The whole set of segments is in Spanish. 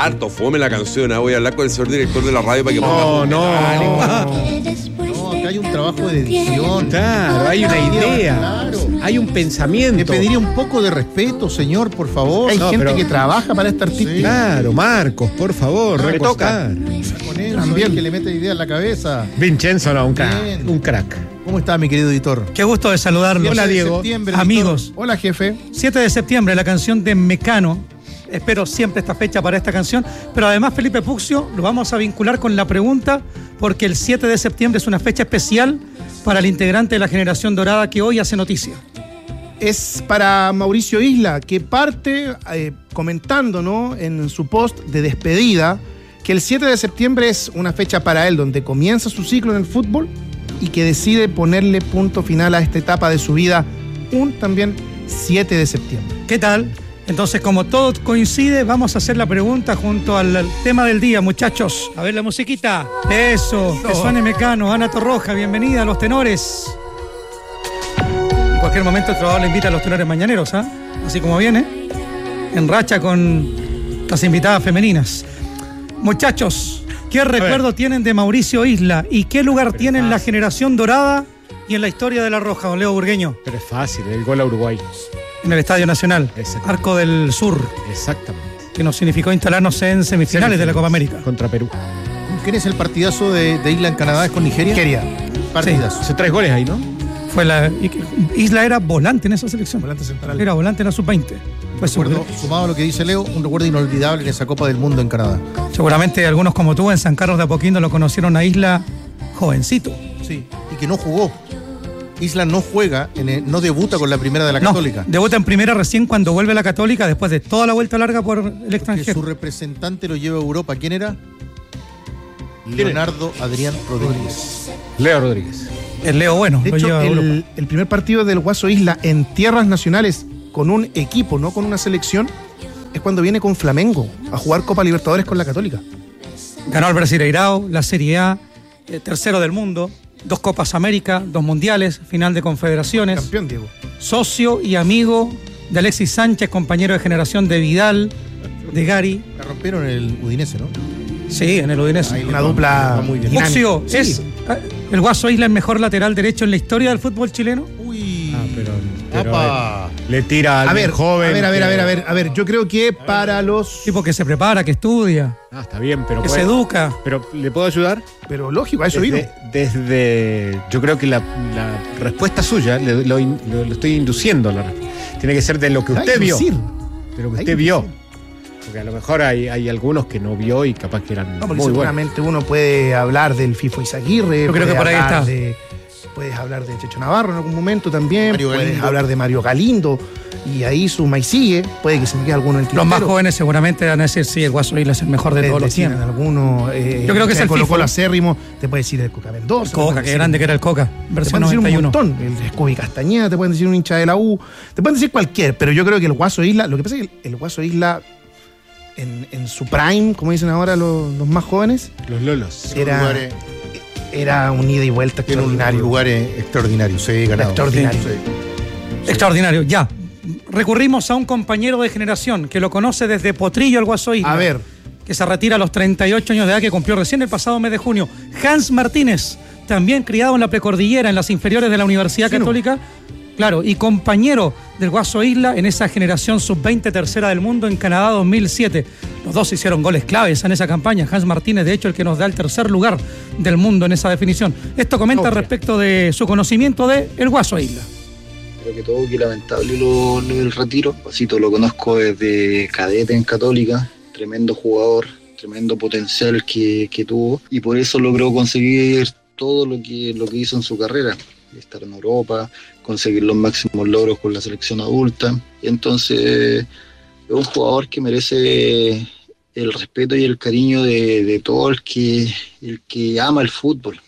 harto fome la canción. Voy a hablar con el señor director de la radio para que ponga. No, acá hay un trabajo de edición. Claro, hay una idea. Claro. Hay un pensamiento. Le pediría un poco de respeto, señor, por favor. Hay gente que trabaja para este artista. Sí. Claro, Marcos, por favor, me toca. Con él también, que le mete idea en la cabeza. Vincenzo, no, un crack. ¿Cómo está, mi querido editor? Qué gusto de saludarlos. Hola, Diego. Amigos. Editor. Hola, jefe. 7 de septiembre, la canción de Mecano. Espero siempre esta fecha para esta canción. Pero además, Felipe Puccio, lo vamos a vincular con la pregunta, porque el 7 de septiembre es una fecha especial para el integrante de la generación dorada que hoy hace noticia. Es para Mauricio Isla, que parte comentando, ¿no?, en su post de despedida, que el 7 de septiembre es una fecha para él donde comienza su ciclo en el fútbol y que decide ponerle punto final a esta etapa de su vida, también 7 de septiembre. ¿Qué tal? Entonces, como todo coincide, vamos a hacer la pregunta junto al tema del día, muchachos. A ver la musiquita. Eso, que suene Mecano. Ana Torroja, bienvenida a Los Tenores. En cualquier momento el trovador le invita a Los Tenores mañaneros, ¿ah? Así como viene, en racha con las invitadas femeninas. Muchachos, ¿qué recuerdo tienen de Mauricio Isla y qué lugar tiene en la generación dorada y en la historia de La Roja, don Leo Burgueño? Pero es fácil, el gol a Uruguay. En el Estadio Nacional, Arco del Sur. Exactamente. Que nos significó instalarnos en semifinales de la Copa América. Contra Perú. ¿Quién es el partidazo de Isla en Canadá? ¿Es con Nigeria? Partidazo. Hace 3 goles ahí, ¿no? Isla era volante en esa selección. Volante central. Era volante en la sub-20. Sumado a lo que dice Leo, un recuerdo inolvidable en esa Copa del Mundo en Canadá. Seguramente algunos como tú en San Carlos de Apoquindo lo conocieron a Isla jovencito. Sí, y que no jugó. Isla no juega, no debuta con la primera de la Católica. Debuta en primera recién cuando vuelve a la Católica después de toda la vuelta larga por el extranjero. Que su representante lo lleva a Europa. ¿Quién era? Leonardo Adrián Rodríguez. Leo Rodríguez. El Leo bueno. De hecho, el primer partido del Guaso Isla en tierras nacionales con un equipo, no con una selección, es cuando viene con Flamengo a jugar Copa Libertadores con la Católica. Ganó el Brasileirao, la Serie A, tercero del mundo. 2 Copas América, 2 Mundiales, final de Confederaciones. Campeón, Diego. Socio y amigo de Alexis Sánchez, compañero de generación de Vidal, de Gary. La rompieron en el Udinese, ¿no? Sí, en el Udinese. Hay una dupla muy bien. Puccio, ¿es el Guaso Isla el mejor lateral derecho en la historia del fútbol chileno? Uy. Pero le tira al joven. A ver, yo creo que para los... Tipo que se prepara, que estudia. Está bien, pero que se educa. Pero ¿le puedo ayudar? Pero lógico, a eso vino. Yo creo que la respuesta suya, lo estoy induciendo. Tiene que ser de lo que usted vio. De lo que usted vio. Porque a lo mejor hay algunos que no vio y capaz que eran muy seguramente buenos. Uno puede hablar del Fifo Izaguirre. Yo creo que por ahí está. Puedes hablar de Checho Navarro en algún momento también. Puedes hablar de Mario Galindo. Y ahí suma y sigue. Puede que se me quede alguno en el tintero. Los más jóvenes seguramente van a decir, sí, el Guaso Isla es el mejor de todos los tiempos. Algunos, yo creo que es el Colo Fifo. acérrimo. Te puede decir el Coca Mendoza. Coca, qué grande que era el Coca. Versión 91. Te pueden decir un montón. El Scooby Castañeda, te pueden decir un hincha de la U. Te pueden decir cualquier. Pero yo creo que el Guaso Isla... Lo que pasa es que el Guaso Isla... En su prime, como dicen ahora los más jóvenes, los lolos, era un ida y vuelta extraordinario. Lugares extraordinarios, ganado. Extraordinario, ya. Recurrimos a un compañero de generación que lo conoce desde Potrillo al Guaso Isla. A ver. Que se retira a los 38 años de edad, que cumplió recién el pasado mes de junio. Hans Martínez, también criado en la precordillera, en las inferiores de la Universidad Católica. Claro, y compañero del Guaso Isla en esa generación sub-20 tercera del mundo en Canadá 2007. Los dos hicieron goles claves en esa campaña. Hans Martínez, de hecho, el que nos da el tercer lugar del mundo en esa definición. Esto comenta respecto de su conocimiento de el Guaso Isla. Creo que todo, que lamentable lo del retiro. Pasito lo conozco desde cadete en Católica. Tremendo jugador, tremendo potencial que tuvo. Y por eso logró conseguir todo lo que hizo en su carrera. Estar en Europa, conseguir los máximos logros con la selección adulta. Y entonces es un jugador que merece el respeto y el cariño de todo el que ama el fútbol.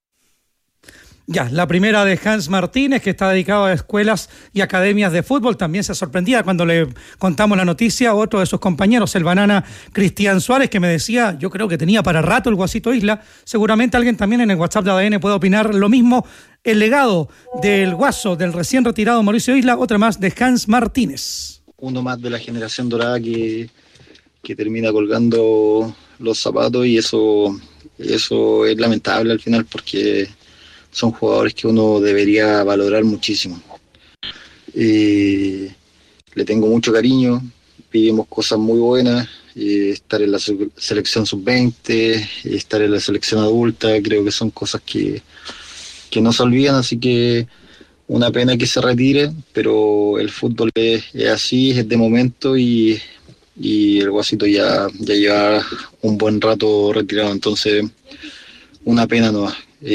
Ya, la primera de Hans Martínez, que está dedicado a escuelas y academias de fútbol. También se sorprendía cuando le contamos la noticia a otro de sus compañeros, el banana Cristian Suárez, que me decía, yo creo que tenía para rato el Guasito Isla. Seguramente alguien también en el WhatsApp de ADN puede opinar lo mismo. El legado del Guaso, del recién retirado Mauricio Isla, otra más de Hans Martínez. Uno más de la generación dorada que termina colgando los zapatos, y eso es lamentable al final, porque son jugadores que uno debería valorar muchísimo. Le tengo mucho cariño, vivimos cosas muy buenas, estar en la selección sub-20, estar en la selección adulta, creo que son cosas que no se olvidan, así que una pena que se retire, pero el fútbol es así, es de momento, y el Guasito ya lleva un buen rato retirado, entonces una pena nomás.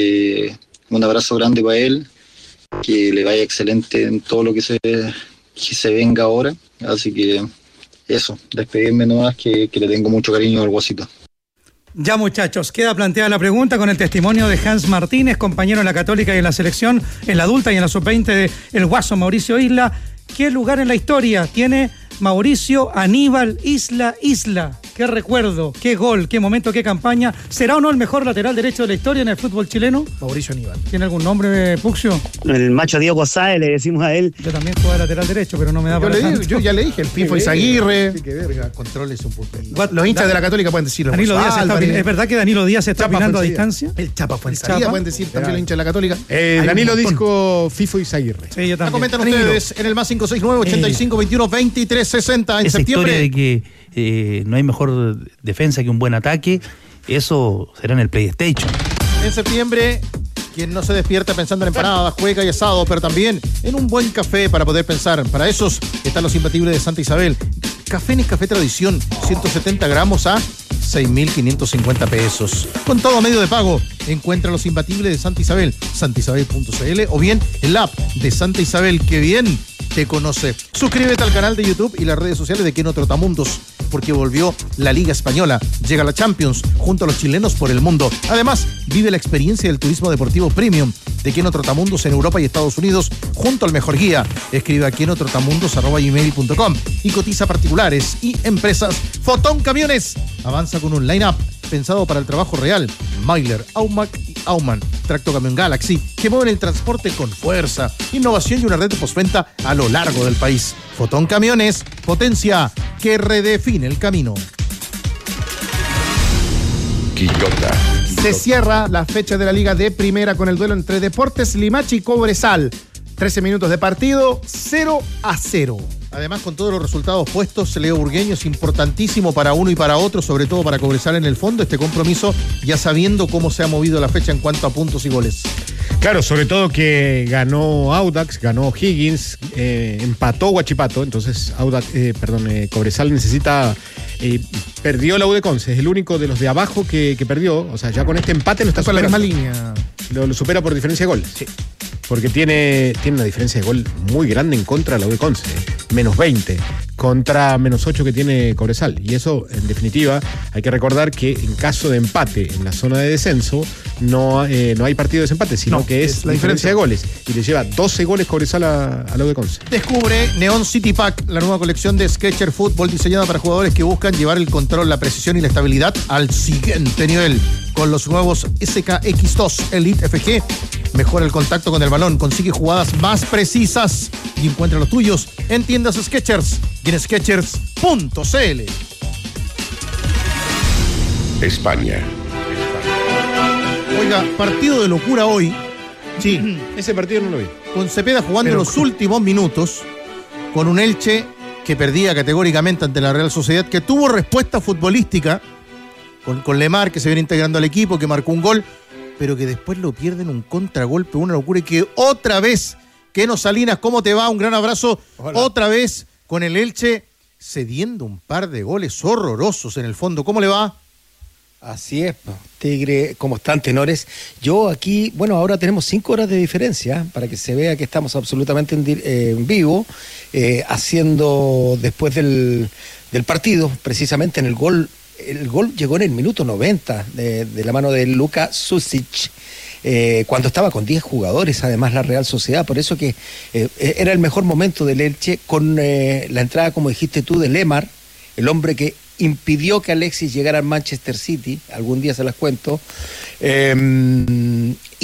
Un abrazo grande para él, que le vaya excelente en todo lo que se venga ahora, así que eso, despedirme nomás, que le tengo mucho cariño al Guasito. Ya, muchachos, queda planteada la pregunta con el testimonio de Hans Martínez, compañero en la Católica y en la selección, en la adulta y en la sub-20 del Guaso Mauricio Isla. ¿Qué lugar en la historia tiene Mauricio Aníbal Isla? ¿Qué recuerdo, qué gol, qué momento, qué campaña? ¿Será o no el mejor lateral derecho de la historia en el fútbol chileno? Mauricio Aníbal. ¿Tiene algún nombre, Puxio? El macho Diego Sáez, le decimos a él. Yo también juego de lateral derecho, pero no me da para tanto. Yo ya le dije, el Pifo Izaguirre. Qué verga, controles un poco. Los hinchas de la Católica pueden decirlo. Danilo Díaz ¿es verdad que Danilo Díaz se está opinando a distancia? El Chapa Fuenzalía pueden decir también los hinchas de la Católica. Danilo dijo Fifo Izaguirre. Sí, yo también. Comentan ustedes en el más 569-85-21-23-60 en esa septiembre. Historia de que no hay mejor defensa que un buen ataque, eso será en el PlayStation. En septiembre, quien no se despierta pensando en empanadas, cueca y asado, pero también en un buen café para poder pensar. Para esos están los imbatibles de Santa Isabel. Café Nescafé Tradición, 170 gramos a 6.550 pesos. Con todo medio de pago, encuentra los imbatibles de Santa Isabel, santaisabel.cl, o bien el app de Santa Isabel, que bien te conoce. Suscríbete al canal de YouTube y las redes sociales de Keno Trotamundos, porque volvió la Liga Española. Llega la Champions junto a los chilenos por el mundo. Además, vive la experiencia del turismo deportivo premium de Keno Trotamundos en Europa y Estados Unidos junto al mejor guía. Escribe a kenotrotamundos@gmail.com y cotiza particulares y empresas. Fotón Camiones avanza con un line-up pensado para el trabajo real. Myler, Aumac y Aumann, Tractocamión Galaxy, que mueven el transporte con fuerza, innovación y una red de postventa a lo largo del país. Fotón Camiones, potencia que redefine el camino. Quillota. Se cierra la fecha de la Liga de Primera con el duelo entre Deportes Limache y Cobresal. 13 minutos de partido, 0-0. Además, con todos los resultados puestos, Leo Burgueño, es importantísimo para uno y para otro, sobre todo para Cobresal en el fondo, este compromiso, ya sabiendo cómo se ha movido la fecha en cuanto a puntos y goles. Claro, sobre todo que ganó Audax, ganó Higgins, empató Huachipato, entonces Cobresal necesita... perdió la U de Conce, es el único de los de abajo que perdió, o sea, ya con este empate no está con la superando. misma línea. Lo supera por diferencia de goles. Sí. Porque tiene una diferencia de gol muy grande en contra de la U de Conce, menos 20 contra menos 8 que tiene Cobresal, y eso en definitiva hay que recordar que en caso de empate en la zona de descenso no hay partido de desempate, sino que es la diferencia de goles, y le lleva 12 goles Cobresal a la U de Conce. Descubre Neon City Pack, la nueva colección de Sketcher Fútbol diseñada para jugadores que buscan llevar el control, la precisión y la estabilidad al siguiente nivel. Con los nuevos SKX2 Elite FG, mejora el contacto con el balón, consigue jugadas más precisas y encuentra los tuyos en tiendas Skechers y en Skechers.cl. España. Oiga, partido de locura hoy. Sí, ese partido no lo vi. Con Cepeda jugando los últimos minutos, con un Elche que perdía categóricamente ante la Real Sociedad, que tuvo respuesta futbolística, con Lemar, que se viene integrando al equipo, que marcó un gol, pero que después lo pierden un contragolpe, una locura, y que otra vez, Keno Salinas, ¿cómo te va? Un gran abrazo. Hola. Otra vez con el Elche cediendo un par de goles horrorosos en el fondo. ¿Cómo le va? Así es, Tigre, ¿cómo están, tenores? Yo aquí, bueno, ahora tenemos 5 horas de diferencia, para que se vea que estamos absolutamente en vivo, haciendo después del partido, precisamente en el gol. El gol llegó en el minuto 90 de la mano de Luka Susic, cuando estaba con 10 jugadores, además la Real Sociedad, por eso que era el mejor momento del Elche, con la entrada, como dijiste tú, de Lemar, el hombre que impidió que Alexis llegara al Manchester City, algún día se las cuento, y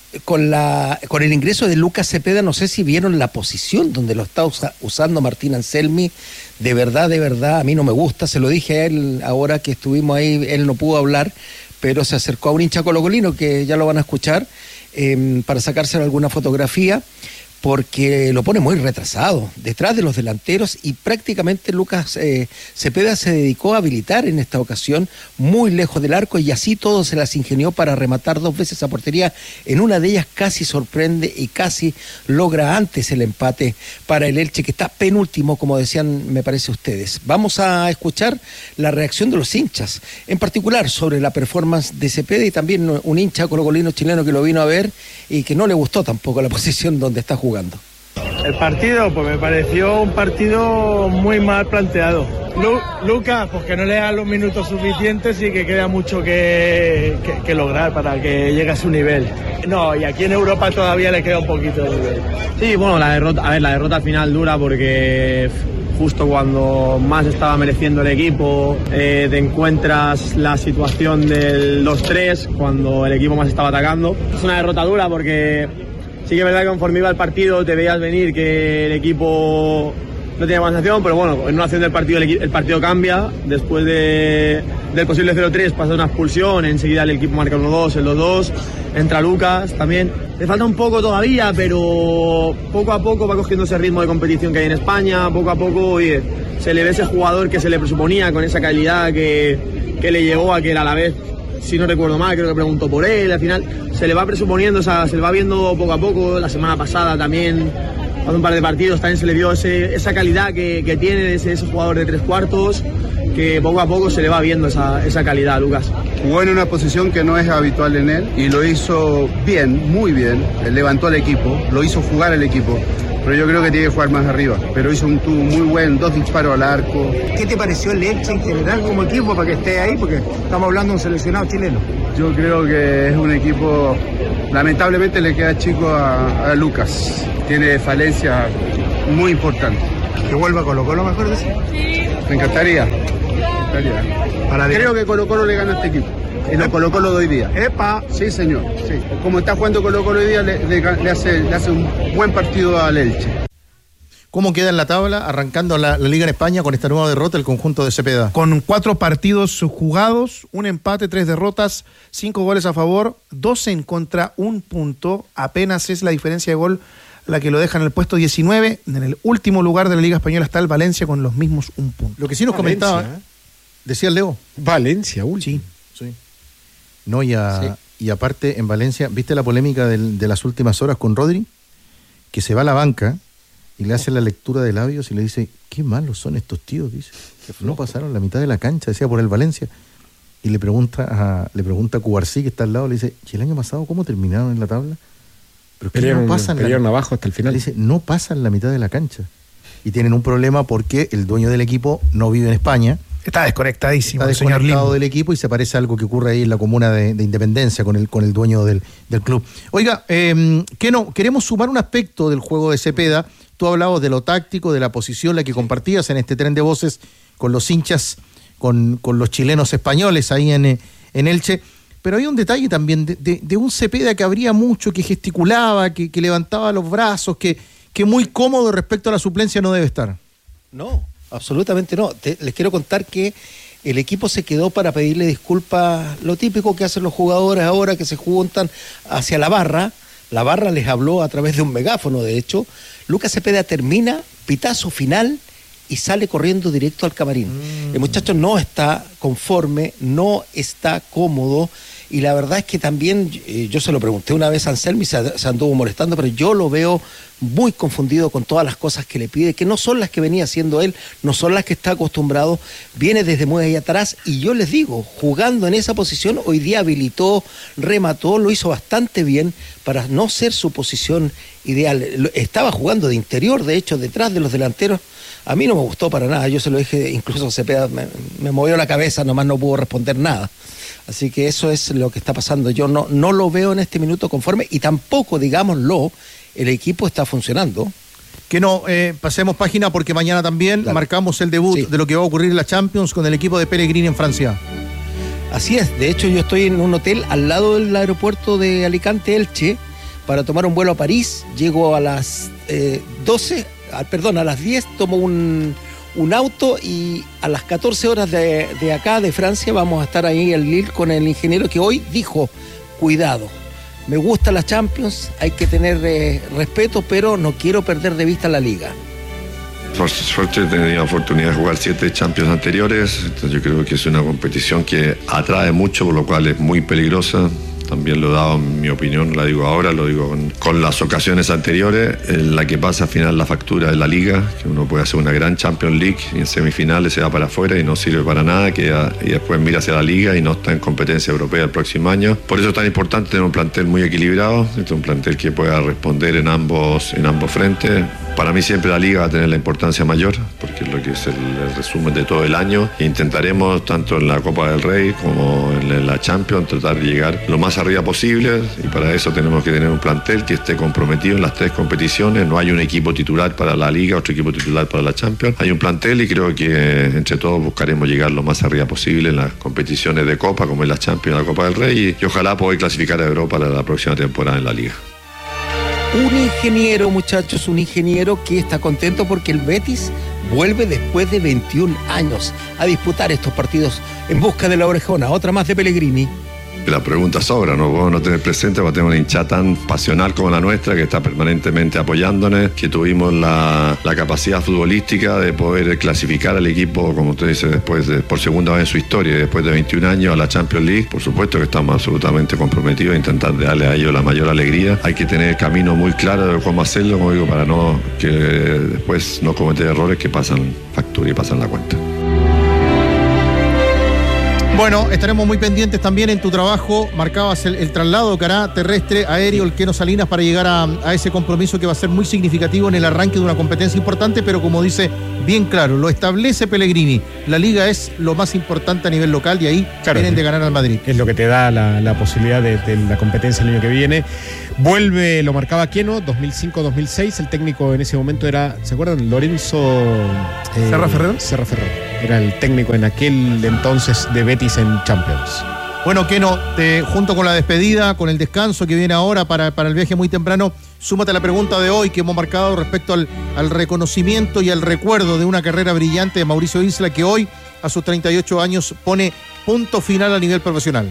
con el ingreso de Lucas Cepeda, no sé si vieron la posición donde lo está usando Martín Anselmi. De verdad, a mí no me gusta. Se lo dije a él ahora que estuvimos ahí, él no pudo hablar, pero se acercó a un hincha colocolino, que ya lo van a escuchar, para sacarse alguna fotografía, porque lo pone muy retrasado, detrás de los delanteros, y prácticamente Lucas Cepeda se dedicó a habilitar en esta ocasión, muy lejos del arco, y así todo se las ingenió para rematar 2 veces a portería. En una de ellas casi sorprende y casi logra antes el empate para el Elche, que está penúltimo, como decían, me parece, ustedes. Vamos a escuchar la reacción de los hinchas, en particular sobre la performance de Cepeda, y también un hincha colocolino chileno que lo vino a ver y que no le gustó tampoco la posición donde está jugando. El partido, pues me pareció un partido muy mal planteado. Lucas, pues que no le da los minutos suficientes y que queda mucho que lograr para que llegue a su nivel. No, y aquí en Europa todavía le queda un poquito de nivel. Sí, bueno, la derrota al final dura porque justo cuando más estaba mereciendo el equipo, te encuentras la situación del 2-3 cuando el equipo más estaba atacando. Es una derrota dura porque sí que es verdad que conforme iba el partido te veías venir que el equipo no tenía más acción, pero bueno, en una acción del partido el partido cambia. Después del posible 0-3 pasa una expulsión, enseguida el equipo marca 1-2, el 2-2, entra Lucas también. Le falta un poco todavía, pero poco a poco va cogiendo ese ritmo de competición que hay en España. Poco a poco, oye, se le ve ese jugador que se le presuponía, con esa calidad que le llevó a que el Alavés, si no recuerdo mal, creo que preguntó por él. Al final se le va presuponiendo, se le va viendo poco a poco. La semana pasada también, hace un par de partidos, también se le vio esa calidad que tiene ese jugador de 3/4, que poco a poco se le va viendo esa calidad a Lucas. Jugó en una posición que no es habitual en él y lo hizo bien, muy bien. Levantó al equipo, lo hizo jugar al equipo. Pero yo creo que tiene que jugar más arriba. Pero tuvo muy buen, 2 disparos al arco. ¿Qué te pareció el Elche en general como equipo para que esté ahí? Porque estamos hablando de un seleccionado chileno. Yo creo que es un equipo, lamentablemente le queda chico a Lucas. Tiene falencias muy importantes. ¿Que vuelva a Colo-Colo, mejor decir? Sí. Me encantaría. Creo que Colo-Colo le gana a este equipo. En los Colo-Colo de hoy día. ¡Epa! Sí, señor. Sí. Como está jugando Colo-Colo hoy día, le hace un buen partido al Elche. ¿Cómo queda en la tabla, arrancando la Liga en España con esta nueva derrota el conjunto de Cepeda? Con 4 partidos jugados, 1 empate, 3 derrotas, 5 goles a favor, 12 en contra, 1 punto. Apenas es la diferencia de gol la que lo deja en el puesto 19. En el último lugar de la Liga Española está el Valencia con los mismos 1 punto. Lo que sí nos comentaba, decía el Leo. Valencia, último. Sí. No, y aparte en Valencia, ¿viste la polémica de las últimas horas con Rodri? Que se va a la banca y le hace la lectura de labios y le dice, qué malos son estos tíos, dice. No pasaron la mitad de la cancha, decía, por el Valencia. Y le pregunta a Cubarsí, que está al lado, le dice, ¿y el año pasado cómo terminaron en la tabla? Pero que no pasan abajo hasta el final. Le dice, no pasan la mitad de la cancha. Y tienen un problema porque el dueño del equipo no vive en España. Está desconectadísimo. Está desconectado del equipo y se parece a algo que ocurre ahí en la comuna de Independencia con el dueño del club. Oiga, queremos sumar un aspecto del juego de Cepeda. Tú hablabas de lo táctico, de la posición, la que compartías en este tren de voces con los hinchas, con los chilenos españoles ahí en Elche. Pero hay un detalle también de un Cepeda que abría mucho, que gesticulaba, que levantaba los brazos, que muy cómodo respecto a la suplencia no debe estar. No, absolutamente no. Les quiero contar que el equipo se quedó para pedirle disculpas, lo típico que hacen los jugadores ahora que se juntan hacia la barra. La barra les habló a través de un megáfono, de hecho. Lucas Cepeda termina, pitazo final, y sale corriendo directo al camarín. El muchacho no está conforme, no está cómodo, y la verdad es que también, yo se lo pregunté una vez a Anselmi, se anduvo molestando, pero yo lo veo muy confundido con todas las cosas que le pide, que no son las que venía haciendo él, no son las que está acostumbrado, viene desde muy ahí atrás, y yo les digo, jugando en esa posición, hoy día habilitó, remató, lo hizo bastante bien, para no ser su posición ideal. Estaba jugando de interior, de hecho, detrás de los delanteros. A mí no me gustó para nada, yo se lo dije, incluso Cepeda me movió la cabeza, nomás no pudo responder nada. Así que eso es lo que está pasando. Yo no lo veo en este minuto conforme, y tampoco, digámoslo, el equipo está funcionando. Que no pasemos página, porque mañana también marcamos el debut de lo que va a ocurrir en la Champions con el equipo de Pellegrini en Francia. Así es, de hecho yo estoy en un hotel al lado del aeropuerto de Alicante-Elche, para tomar un vuelo a París. Llego a las a las 10 tomo un auto y a las 14 horas de acá, de Francia, vamos a estar ahí en Lille con el ingeniero que hoy dijo, cuidado, me gusta la Champions, hay que tener respeto, pero no quiero perder de vista la Liga. Por suerte he tenido la oportunidad de jugar 7 Champions anteriores, entonces yo creo que es una competición que atrae mucho, por lo cual es muy peligrosa. También lo he dado en mi opinión, la digo ahora, lo digo con las ocasiones anteriores. La que pasa al final la factura de la Liga, que uno puede hacer una gran Champions League y en semifinales se va para afuera y no sirve para nada, y después mira hacia la Liga y no está en competencia europea el próximo año. Por eso es tan importante tener un plantel muy equilibrado, un plantel que pueda responder en ambos frentes. Para mí siempre la Liga va a tener la importancia mayor, porque es lo que es el resumen de todo el año. E intentaremos, tanto en la Copa del Rey como en la Champions, tratar de llegar lo más arriba posible, y para eso tenemos que tener un plantel que esté comprometido en las 3 competiciones. No hay un equipo titular para la Liga, otro equipo titular para la Champions. Hay un plantel y creo que entre todos buscaremos llegar lo más arriba posible en las competiciones de Copa, como es la Champions y la Copa del Rey, y ojalá poder clasificar a Europa para la próxima temporada en la Liga. Un ingeniero, muchachos, un ingeniero que está contento porque el Betis vuelve después de 21 años a disputar estos partidos en busca de la orejona, otra más de Pellegrini. La pregunta sobra, no podemos no tener presente porque tenemos una hinchada tan pasional como la nuestra, que está permanentemente apoyándonos, que tuvimos la capacidad futbolística de poder clasificar al equipo, como usted dice, por segunda vez en su historia, y después de 21 años a la Champions League. Por supuesto que estamos absolutamente comprometidos a intentar darle a ellos la mayor alegría. Hay que tener el camino muy claro de cómo hacerlo, como digo, para que después no cometer errores que pasan factura y pasan la cuenta. Bueno, estaremos muy pendientes también en tu trabajo. Marcabas el traslado que hará terrestre, aéreo, el Queno Salinas para llegar a ese compromiso que va a ser muy significativo en el arranque de una competencia importante, pero como dice bien claro, lo establece Pellegrini. La Liga es lo más importante a nivel local y ahí vienen de ganar al Madrid. Es lo que te da la posibilidad de la competencia el año que viene. Vuelve, lo marcaba Queno, 2005-2006. El técnico en ese momento era, ¿se acuerdan? Lorenzo Serra Ferrer. Era el técnico en aquel entonces de Betis en Champions. Bueno, Queno, junto con la despedida, con el descanso que viene ahora para el viaje muy temprano, súmate a la pregunta de hoy que hemos marcado respecto al reconocimiento y al recuerdo de una carrera brillante de Mauricio Isla, que hoy, a sus 38 años, pone punto final a nivel profesional.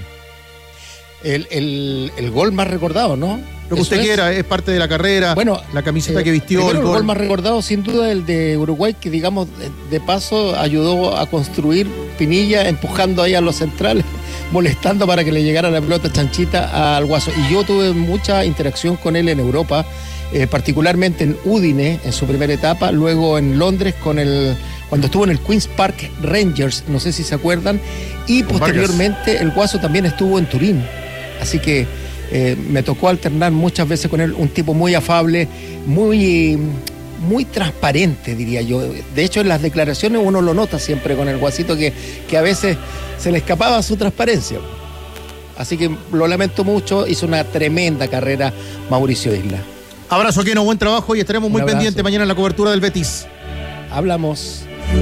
El gol más recordado, ¿no? Lo que usted quiera, es parte de la carrera, bueno, la camiseta que vistió. El gol más recordado, sin duda, el de Uruguay, que digamos, de paso, ayudó a construir Pinilla, empujando ahí a los centrales, molestando para que le llegara la pelota chanchita al Guaso. Y yo tuve mucha interacción con él en Europa, particularmente en Udine, en su primera etapa, luego en Londres cuando estuvo en el Queen's Park Rangers, no sé si se acuerdan, y posteriormente el Guaso también estuvo en Turín. Así que me tocó alternar muchas veces con él, un tipo muy afable, muy transparente, diría yo. De hecho, en las declaraciones uno lo nota siempre con el Guasito, que a veces se le escapaba su transparencia. Así que lo lamento mucho, hizo una tremenda carrera Mauricio Isla. Abrazo, Queno, buen trabajo y estaremos muy pendientes mañana en la cobertura del Betis. Hablamos.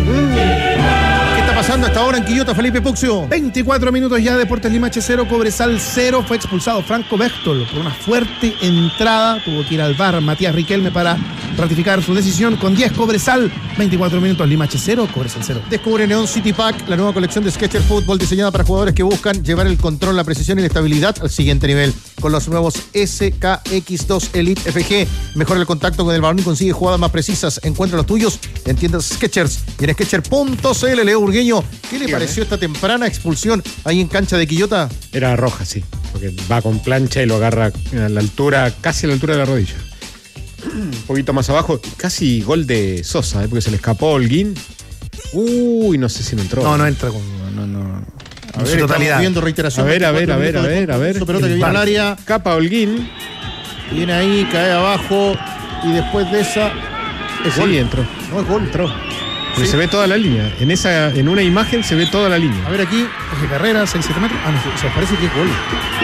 ¿Qué está pasando a esta hora en Quillota, Felipe Puccio? 24 minutos ya, Deportes Limache 0, Cobresal 0. Fue expulsado Franco Béctol por una fuerte entrada. Tuvo que ir al VAR Matías Riquelme para ratificar su decisión. Con 10 Cobresal, 24 minutos, Limache 0, Cobresal 0. Descubre Neon City Pack, la nueva colección de Skechers Fútbol diseñada para jugadores que buscan llevar el control, la precisión y la estabilidad al siguiente nivel. Con los nuevos SKX2 Elite FG, mejora el contacto con el balón y consigue jugadas más precisas. Encuentra los tuyos en tiendas Skechers y en Skechers.cl. Leo Urgueño, ¿qué le pareció esta temprana expulsión ahí en cancha de Quillota? Era roja, sí, porque va con plancha y lo agarra a la altura, casi a la altura de la rodilla. Un poquito más abajo, casi gol de Sosa, porque se le escapó Holguín. Uy, no sé si no entró. No entra con. No. A ver, totalidad. Viendo reiteración. A ver. Su pelota que viene al área. Capa Holguín. Viene ahí, cae abajo. Y después de esa. Es gol. Entró. No, es gol. Entró. Porque se ve toda la línea. En una imagen se ve toda la línea. A ver aquí. Es de carrera, 6-7 metros. Ah, no, se parece que es gol.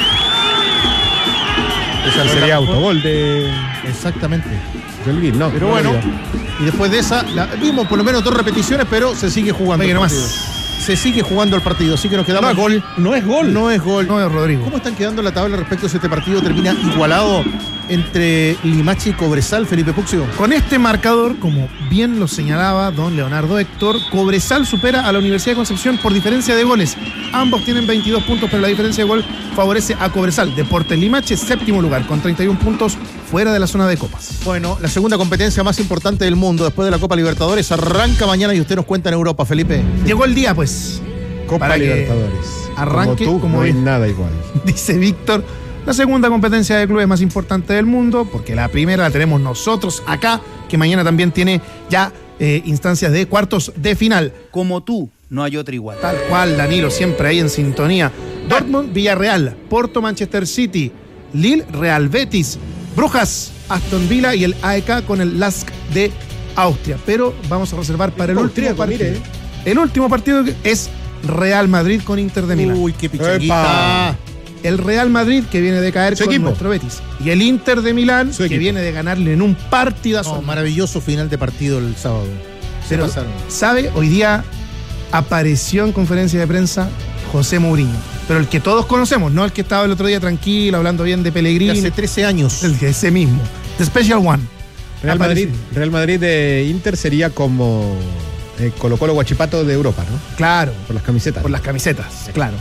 Sería autogol de. Exactamente. De Holguín, no. Pero bueno. Y después de esa, vimos por lo menos 2 repeticiones, pero se sigue jugando. Más. se sigue jugando el partido, así que nos quedamos. No es gol. No es gol. No es Rodrigo. ¿Cómo están quedando la tabla respecto a si este partido termina igualado entre Limache y Cobresal, Felipe Puxio? Con este marcador, como bien lo señalaba don Leonardo Héctor, Cobresal supera a la Universidad de Concepción por diferencia de goles. Ambos tienen 22 puntos, pero la diferencia de gol favorece a Cobresal. Deportes Limache, séptimo lugar, con 31 puntos fuera de la zona de copas. Bueno, la segunda competencia más importante del mundo después de la Copa Libertadores arranca mañana y usted nos cuenta en Europa, Felipe. Llegó el día, pues. Copa Libertadores. Arranque como no hay nada igual. Dice Víctor, la segunda competencia de clubes más importante del mundo, porque la primera la tenemos nosotros acá, que mañana también tiene ya instancias de cuartos de final. Como tú, no hay otra igual. Tal cual, Danilo, siempre ahí en sintonía. Dortmund, Villarreal, Porto, Manchester City, Lille, Real Betis, Brujas, Aston Villa y el AEK con el LASK de Austria. Pero vamos a reservar para el último partido. El último partido es Real Madrid con Inter de Milán. Uy, qué pichanguita. El Real Madrid que viene de caer con nuestro Betis. Y el Inter de Milán que viene de ganarle en un partidazo. No, maravilloso final de partido el sábado. Pero, ¿sabe? Hoy día apareció en conferencia de prensa José Mourinho. Pero el que todos conocemos, no el que estaba el otro día tranquilo, hablando bien de Pellegrini. Hace 13 años. Ese mismo. The Special One. Real Madrid de Inter sería como Colo-Colo Huachipato de Europa, ¿no? Claro. Por las camisetas. Por las camisetas, claro.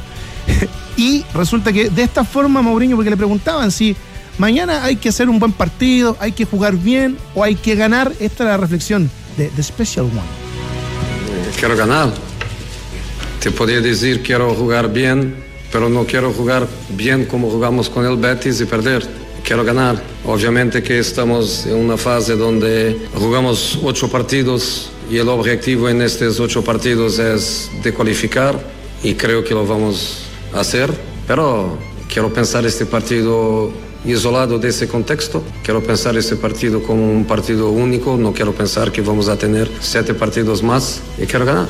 Y resulta que de esta forma Mourinho, porque le preguntaban si mañana hay que hacer un buen partido, hay que jugar bien o hay que ganar, esta es la reflexión de The Special One. Quiero ganar. Te podría decir quiero jugar bien, pero no quiero jugar bien como jugamos con el Betis y perder. Quiero ganar. Obviamente que estamos en una fase donde jugamos 8 partidos y el objetivo en estos 8 partidos es de cualificar y creo que lo vamos a hacer, pero quiero pensar este partido isolado de ese contexto, quiero pensar este partido como un partido único, no quiero pensar que vamos a tener 7 partidos más y quiero ganar.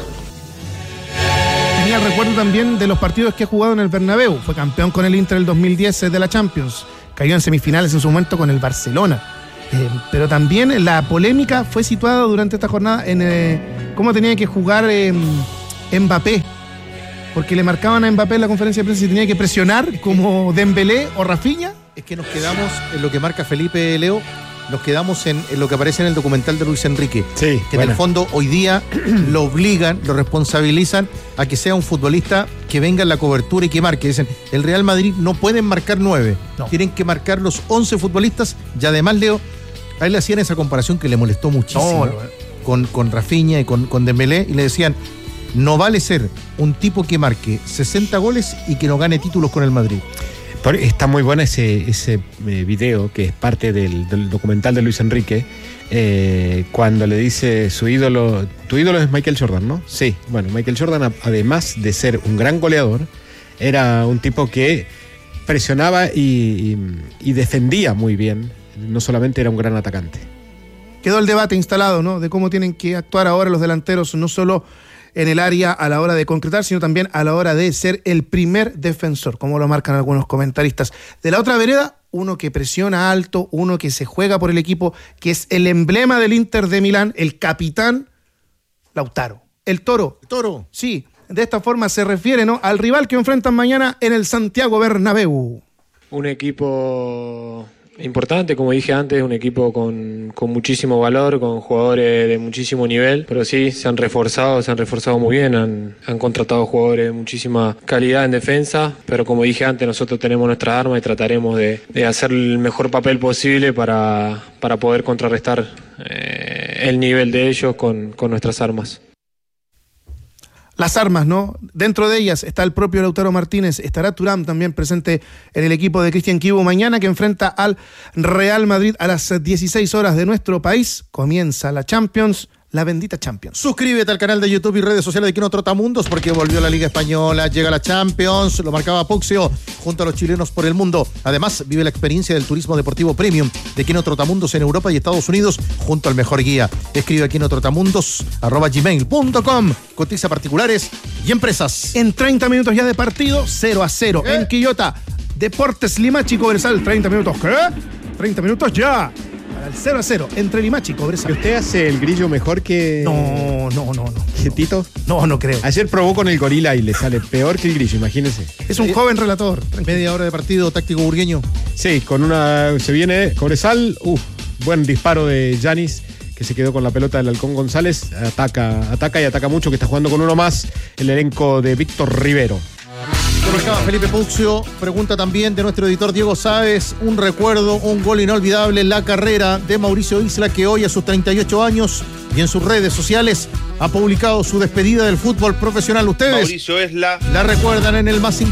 Tenía el recuerdo también de los partidos que ha jugado en el Bernabéu, fue campeón con el Inter el 2010 de la Champions, cayó en semifinales en su momento con el Barcelona, pero también la polémica fue situada durante esta jornada en cómo tenía que jugar Mbappé, porque le marcaban a Mbappé en la conferencia de prensa si tenía que presionar como Dembélé o Rafinha. Es que nos quedamos en lo que marca Felipe, Leo, nos quedamos en lo que aparece en el documental de Luis Enrique. Sí, que en el fondo hoy día lo obligan, lo responsabilizan a que sea un futbolista que venga en la cobertura y que marque. Dicen, el Real Madrid no pueden marcar 9, tienen que marcar los 11 futbolistas. Y además, Leo, a él le hacían esa comparación que le molestó muchísimo con Rafinha y con Dembélé, y le decían, no vale ser un tipo que marque 60 goles y que no gane títulos con el Madrid. Está muy bueno ese video que es parte del documental de Luis Enrique, cuando le dice tu ídolo es Michael Jordan, ¿no? Sí, bueno, Michael Jordan, además de ser un gran goleador, era un tipo que presionaba y defendía muy bien, no solamente era un gran atacante. Quedó el debate instalado, ¿no? De cómo tienen que actuar ahora los delanteros, no solo en el área a la hora de concretar, sino también a la hora de ser el primer defensor, como lo marcan algunos comentaristas. De la otra vereda, uno que presiona alto, uno que se juega por el equipo, que es el emblema del Inter de Milán, el capitán Lautaro. El Toro. Sí, de esta forma se refiere, ¿no?, al rival que enfrentan mañana en el Santiago Bernabéu. Un equipo importante, como dije antes, un equipo con muchísimo valor, con jugadores de muchísimo nivel, pero sí, se han reforzado muy bien, han contratado jugadores de muchísima calidad en defensa, pero como dije antes, nosotros tenemos nuestras armas y trataremos de hacer el mejor papel posible para poder contrarrestar el nivel de ellos con nuestras armas. Las armas, ¿no? Dentro de ellas está el propio Lautaro Martínez, estará Thuram también presente en el equipo de Cristian Chivu mañana, que enfrenta al Real Madrid a las 16 horas de nuestro país. Comienza la Champions, la bendita Champions. Suscríbete al canal de YouTube y redes sociales de Kino Trotamundos, porque volvió la Liga Española, llega la Champions, lo marcaba Puxio, junto a los chilenos por el mundo. Además, vive la experiencia del turismo deportivo premium de Kino Trotamundos en Europa y Estados Unidos, junto al mejor guía. Escribe a kinotrotamundos@gmail.com, cotiza particulares y empresas. En 30 minutos ya de partido, 0-0 en Quillota. Deportes Limache y Cobresal, 30 minutos. ¿Qué? 30 minutos ya. Para al 0-0 entre Limache y Cobresal. ¿Usted hace el grillo mejor que... No. ¿Que Tito? No creo. Ayer probó con el gorila y le sale peor que el grillo, imagínense. Es un joven relator. Media hora de partido táctico burgueño. Sí, se viene Cobresal, buen disparo de Yanis, que se quedó con la pelota del Halcón González, ataca mucho, que está jugando con uno más el elenco de Víctor Rivero. Felipe Puccio pregunta también de nuestro editor Diego Sáez, un recuerdo, un gol inolvidable en la carrera de Mauricio Isla, que hoy a sus 38 años y en sus redes sociales ha publicado su despedida del fútbol profesional. Ustedes Mauricio Isla la recuerdan en el más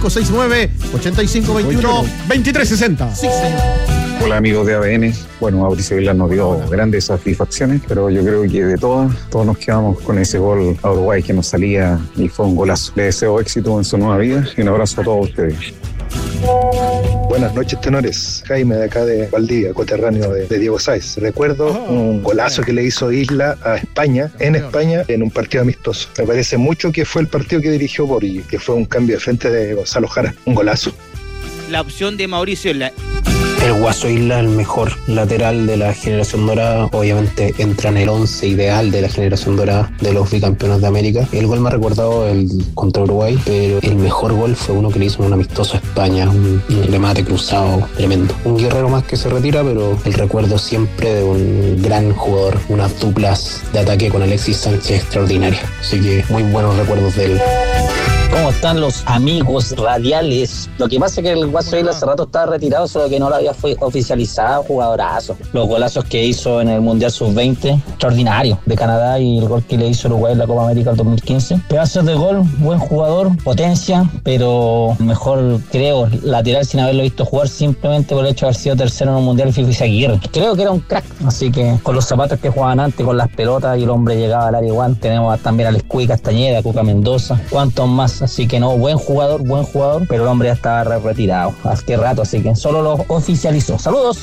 569-8521-2360. Sí, señor. Hola amigos de ABN. Bueno, Mauricio Isla nos dio grandes satisfacciones, pero yo creo que de todos nos quedamos con ese gol a Uruguay que nos salía y fue un golazo. Le deseo éxito en su nueva vida y un abrazo a todos ustedes. Buenas noches, tenores. Jaime de acá de Valdivia, coterráneo de Diego Sáez. Recuerdo un golazo que le hizo Isla a España, en un partido amistoso. Me parece mucho que fue el partido que dirigió Borghi, que fue un cambio de frente de Gonzalo Jara. Un golazo. La opción de Mauricio Isla. El Guaso Isla, el mejor lateral de la generación dorada, obviamente entra en el 11 ideal de la generación dorada de los bicampeones de América. El gol me ha recordado el contra Uruguay, pero el mejor gol fue uno que le hizo en un amistoso a España, un remate cruzado tremendo. Un guerrero más que se retira, pero el recuerdo siempre de un gran jugador, unas duplas de ataque con Alexis Sánchez extraordinarias. Así que muy buenos recuerdos de él. ¿Cómo están los amigos radiales? Lo que pasa es que el Guaso Isla hace rato estaba retirado, solo que no lo había oficializado, jugadorazo. Los golazos que hizo en el Mundial Sub-20, extraordinario, de Canadá, y el gol que le hizo Uruguay en la Copa América del 2015. Pedazos de gol, buen jugador, potencia, pero mejor, creo, lateral sin haberlo visto jugar, simplemente por el hecho de haber sido tercero en un Mundial Fifi Aguirre. Creo que era un crack, así que con los zapatos que jugaban antes, con las pelotas, y el hombre llegaba al área igual. Tenemos también a Lescuy Castañeda, Cuca Mendoza, cuantos más. Así que no, buen jugador, pero el hombre ya estaba retirado hace rato, así que solo lo oficializó. ¡Saludos!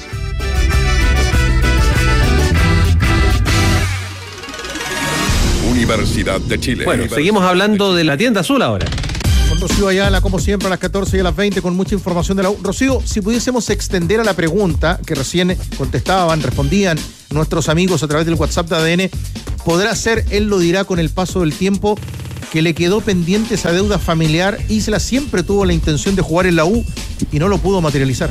Universidad de Chile. Bueno, seguimos hablando de la tienda azul ahora. Con Rocío Ayala, como siempre, a las 14 y a las 20, con mucha información de la U. Rocío, si pudiésemos extender a la pregunta que recién respondían nuestros amigos a través del WhatsApp de ADN, ¿podrá ser, él lo dirá con el paso del tiempo, que le quedó pendiente esa deuda familiar? Isla siempre tuvo la intención de jugar en la U y no lo pudo materializar.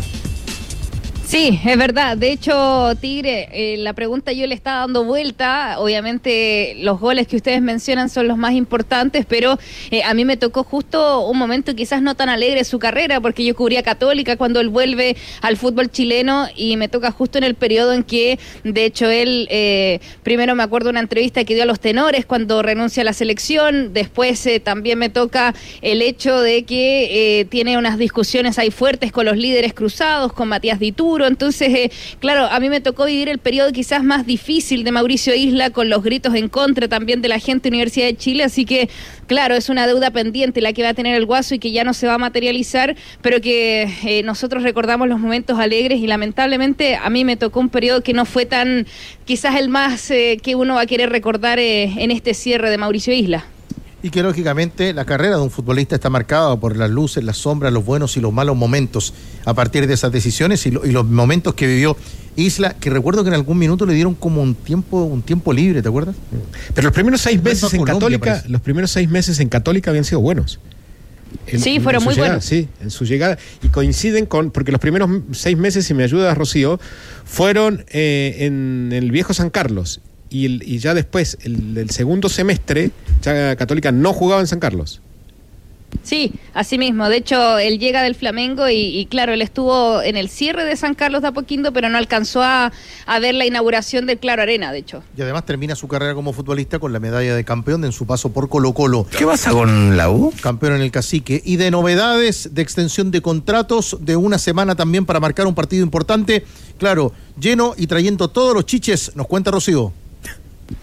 Sí, es verdad. De hecho, Tigre, la pregunta yo le estaba dando vuelta. Obviamente los goles que ustedes mencionan son los más importantes, pero a mí me tocó justo un momento quizás no tan alegre de su carrera, porque yo cubría Católica cuando él vuelve al fútbol chileno, y me toca justo en el periodo en que, de hecho, él, primero me acuerdo de una entrevista que dio a los tenores cuando renuncia a la selección. Después también me toca el hecho de que tiene unas discusiones ahí fuertes con los líderes cruzados, con Matías Dituro. Entonces, claro, a mí me tocó vivir el periodo quizás más difícil de Mauricio Isla, con los gritos en contra también de la gente de Universidad de Chile, así que, claro, es una deuda pendiente la que va a tener el Guaso y que ya no se va a materializar, pero que nosotros recordamos los momentos alegres, y lamentablemente a mí me tocó un periodo que no fue tan, quizás el más que uno va a querer recordar en este cierre de Mauricio Isla. Y que lógicamente la carrera de un futbolista está marcada por las luces, las sombras, los buenos y los malos momentos a partir de esas decisiones y los momentos que vivió Isla, que recuerdo que en algún minuto le dieron como un tiempo libre, ¿te acuerdas? Pero los primeros 6 meses en Católica, habían sido buenos. Sí, fueron muy buenos. Sí, en su llegada, y coinciden porque los primeros 6 meses, si me ayudas, Rocío, fueron en el viejo San Carlos. Y ya después, el segundo semestre, ya Católica no jugaba en San Carlos. Sí, así mismo. De hecho, él llega del Flamengo y claro, él estuvo en el cierre de San Carlos de Apoquindo, pero no alcanzó a ver la inauguración del Claro Arena, de hecho. Y además termina su carrera como futbolista con la medalla de campeón en su paso por Colo-Colo. ¿Qué pasa con la U? Campeón en el Cacique. Y de novedades, de extensión de contratos, de una semana también para marcar un partido importante. Claro, lleno y trayendo todos los chiches, nos cuenta Rocío.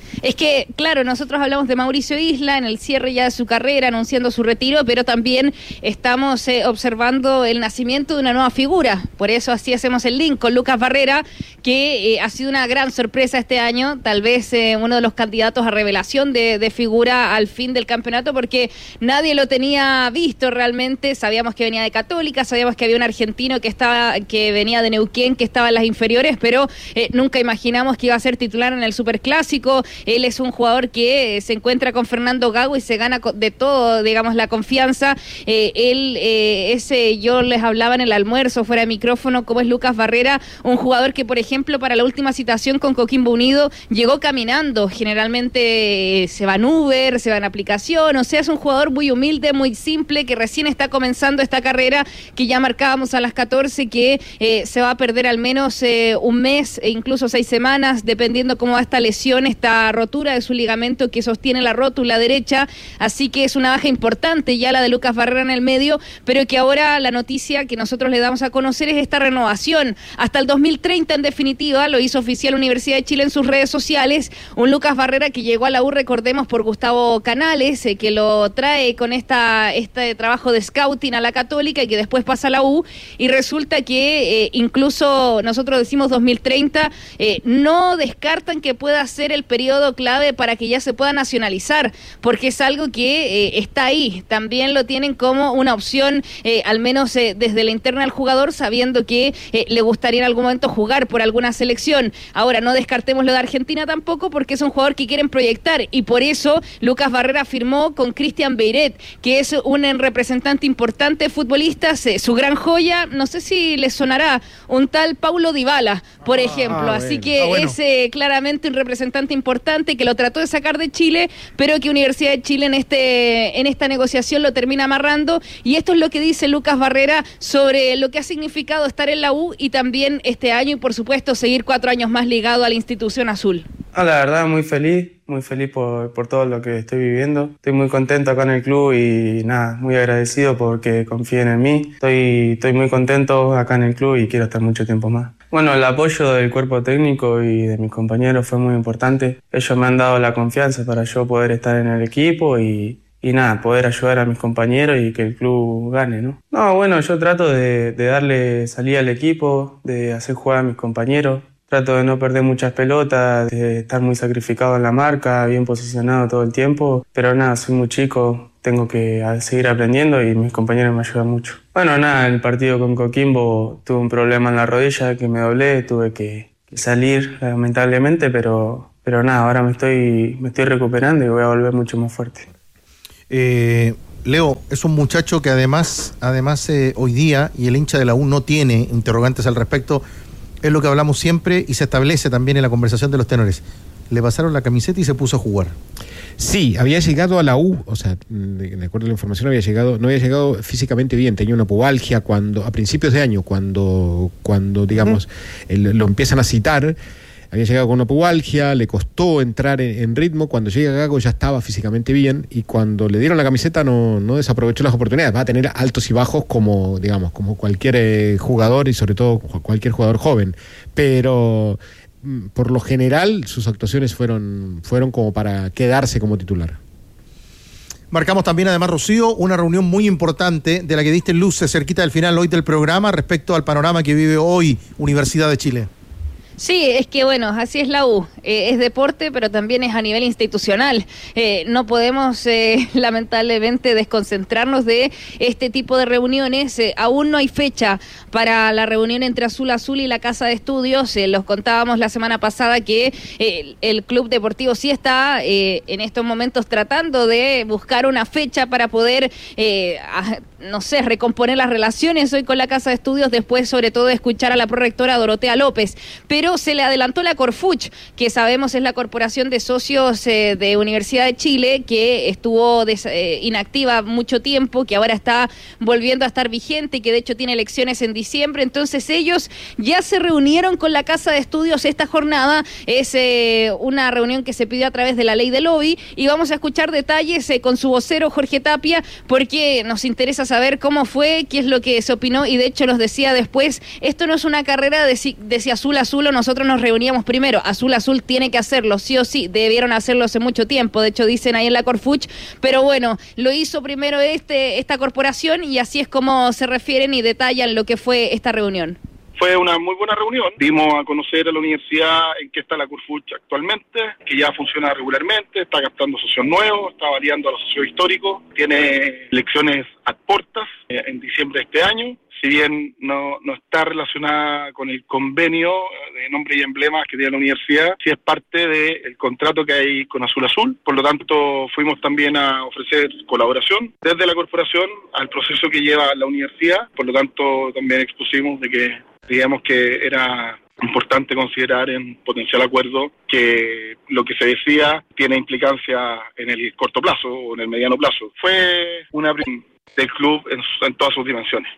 Es que, claro, nosotros hablamos de Mauricio Isla en el cierre ya de su carrera, anunciando su retiro, pero también estamos observando el nacimiento de una nueva figura. Por eso así hacemos el link con Lucas Barrera, que ha sido una gran sorpresa este año, tal vez uno de los candidatos a revelación de figura al fin del campeonato, porque nadie lo tenía visto realmente. Sabíamos que venía de Católica, sabíamos que había un argentino que venía de Neuquén, que estaba en las inferiores, pero nunca imaginamos que iba a ser titular en el Superclásico. Él es un jugador que se encuentra con Fernando Gago y se gana de todo, digamos, la confianza. Yo les hablaba en el almuerzo fuera de micrófono, como es Lucas Barrera, un jugador que, por ejemplo, para la última citación con Coquimbo Unido llegó caminando. Generalmente se va en Uber, se va en aplicación, o sea, es un jugador muy humilde, muy simple, que recién está comenzando esta carrera, que ya marcábamos a las 14, que se va a perder al menos un mes e incluso 6 semanas, dependiendo cómo va esta lesión, esta rotura de su ligamento que sostiene la rótula derecha. Así que es una baja importante ya la de Lucas Barrera en el medio, pero que ahora la noticia que nosotros le damos a conocer es esta renovación hasta el 2030, en definitiva. Lo hizo oficial Universidad de Chile en sus redes sociales. Un Lucas Barrera que llegó a la U, recordemos, por Gustavo Canales, que lo trae con este trabajo de scouting a la Católica y que después pasa a la U, y resulta que incluso nosotros decimos 2030, no descartan que pueda ser el periodo clave para que ya se pueda nacionalizar, porque es algo que está ahí. También lo tienen como una opción, al menos desde la interna del jugador, sabiendo que le gustaría en algún momento jugar por alguna selección. Ahora, no descartemos lo de Argentina tampoco, porque es un jugador que quieren proyectar, y por eso Lucas Barrera firmó con Cristian Beiret, que es un representante importante de futbolistas. Su gran joya, no sé si les sonará, un tal Paulo Dybala, por ejemplo. Así que es claramente un representante importante que lo trató de sacar de Chile, pero que Universidad de Chile en esta negociación lo termina amarrando. Y esto es lo que dice Lucas Barrera sobre lo que ha significado estar en la U y también este año, y por supuesto seguir 4 años más ligado a la institución azul. La verdad, muy feliz por todo lo que estoy viviendo. Estoy muy contento acá en el club y nada, muy agradecido porque confíen en mí. Estoy muy contento acá en el club y quiero estar mucho tiempo más. Bueno, el apoyo del cuerpo técnico y de mis compañeros fue muy importante. Ellos me han dado la confianza para yo poder estar en el equipo y nada, poder ayudar a mis compañeros y que el club gane, ¿no? No, bueno, yo trato de darle salida al equipo, de hacer jugar a mis compañeros. Trato de no perder muchas pelotas, de estar muy sacrificado en la marca, bien posicionado todo el tiempo. Pero nada, soy muy chico, tengo que seguir aprendiendo y mis compañeros me ayudan mucho. Bueno, nada, en el partido con Coquimbo tuve un problema en la rodilla que me doblé, tuve que salir lamentablemente, pero nada, ahora me estoy recuperando y voy a volver mucho más fuerte. Leo, es un muchacho que además hoy día, y el hincha de la U no tiene interrogantes al respecto, es lo que hablamos siempre y se establece también en la conversación de los tenores. Le pasaron la camiseta y se puso a jugar. Sí, había llegado a la U, o sea, de acuerdo a la información, no había llegado físicamente bien, tenía una pubalgia a principios de año, cuando digamos, lo empiezan a citar. Había llegado con una pubalgia, le costó entrar en ritmo. Cuando llega Gago ya estaba físicamente bien, y cuando le dieron la camiseta no desaprovechó las oportunidades. Va a tener altos y bajos como cualquier jugador, y sobre todo cualquier jugador joven. Pero por lo general sus actuaciones fueron como para quedarse como titular. Marcamos también, además, Rocío, una reunión muy importante de la que diste luces cerquita del final hoy del programa respecto al panorama que vive hoy Universidad de Chile. Sí, es que bueno, así es la U, es deporte, pero también es a nivel institucional. No podemos lamentablemente desconcentrarnos de este tipo de reuniones. Aún no hay fecha para la reunión entre Azul y la Casa de Estudios. Los contábamos la semana pasada que el Club Deportivo sí está en estos momentos tratando de buscar una fecha para poder, recomponer las relaciones hoy con la Casa de Estudios, después sobre todo de escuchar a la prorectora Dorotea López. Pero se le adelantó la Corfuch, que sabemos es la Corporación de Socios de Universidad de Chile, que estuvo inactiva mucho tiempo, que ahora está volviendo a estar vigente y que de hecho tiene elecciones en diciembre. Entonces ellos ya se reunieron con la Casa de Estudios esta jornada. Es una reunión que se pidió a través de la ley de lobby, y vamos a escuchar detalles con su vocero Jorge Tapia, porque nos interesa saber cómo fue, qué es lo que se opinó, y de hecho los decía después, esto no es una carrera de si azul o ejemplo, nosotros nos reuníamos primero, Azul tiene que hacerlo, sí o sí, debieron hacerlo hace mucho tiempo, de hecho dicen ahí en la Corfuch, pero bueno, lo hizo primero esta corporación y así es como se refieren y detallan lo que fue esta reunión. Fue una muy buena reunión. Dimos a conocer a la universidad en qué está la Corfuch actualmente, que ya funciona regularmente, está gastando socios nuevos, está variando a los socios históricos, tiene elecciones ad portas en diciembre de este año. Si bien no está relacionada con el convenio de nombre y emblemas que tiene la universidad, sí es parte del contrato que hay con Azul. Por lo tanto, fuimos también a ofrecer colaboración desde la corporación al proceso que lleva la universidad. Por lo tanto, también expusimos de que digamos que era importante considerar en potencial acuerdo que lo que se decía tiene implicancia en el corto plazo o en el mediano plazo. Fue una del club en todas sus dimensiones.